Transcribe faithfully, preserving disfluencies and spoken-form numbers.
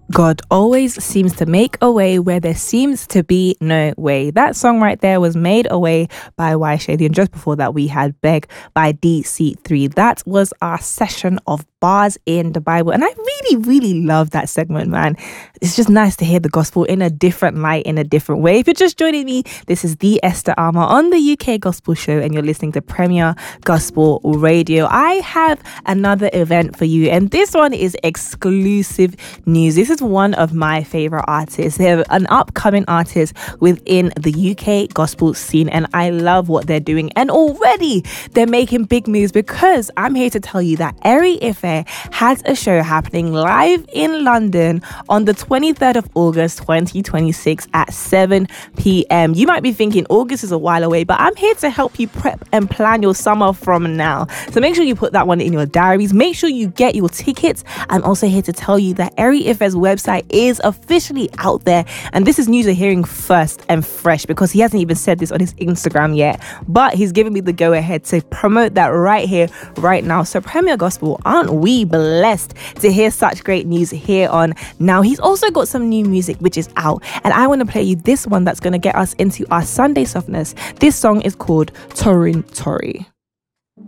God always seems to make a way where there seems to be no way. That song right there was Made a Way by Y Shady, and just before that we had Beg by D C three. That was our session of bars in the Bible, and I really, really love that segment, man. It's just nice to hear the gospel in a different light, in a different way. If you're just joining me, this is the Esther Armour on the U K Gospel Show, and you're listening to Premier Gospel Radio. I have another event for you, and this one is exclusive news. This is one of my favorite artists. They're an upcoming artist within the U K gospel scene, and I love what they're doing. And already they're making big moves, because I'm here to tell you that Eri Ife has a show happening live in London on the twenty-third of August twenty twenty-six at seven p.m. You might be thinking August is a while away, but I'm here to help you prep and plan your summer from now. So make sure you put that one in your diaries. Make sure you get your tickets. I'm also here to tell you that Eri Ife's website is officially out there, and this is news you're hearing first and fresh, because he hasn't even said this on his Instagram yet, but he's giving me the go ahead to promote that right here, right now. So Premier Gospel, aren't we blessed to hear such great news here on Now? He's also got some new music which is out, and I want to play you this one that's going to get us into our Sunday softness. This song is called Torin Tori.